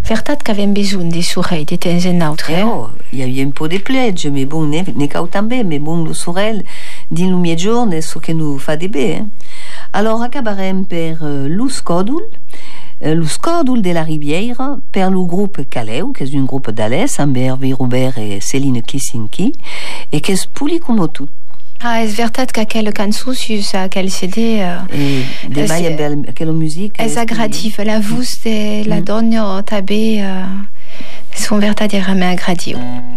Vertat qu'avem besoin de sorell de temps en autre. Il y a un peu de pledge, mais bon, ne cau també, mais bon, le sorell, din lo mie giorne, so que nous fa de bé. Alors, acabarem per lo scòdul de la Riviera, per lo groupe Caleu, que és un groupe d'Alès, amb Hervé Robert e Céline Kisinki, e que és puli como tot. És veritat que aquella cançó sus aquell CD de mai amb aquella musica és agradiva, la voz de la dona també són verdaderament agradiu.